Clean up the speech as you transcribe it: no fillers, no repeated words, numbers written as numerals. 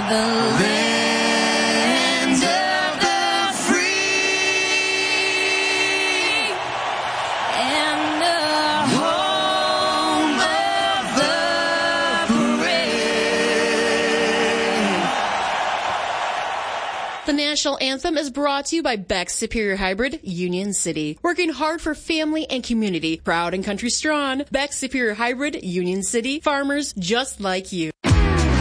land of the free and the home of the brave. The national anthem is brought to you by Beck's Superior Hybrid, Union City. Working hard for family and community, proud and country strong. Beck's Superior Hybrid, Union City. Farmers just like you.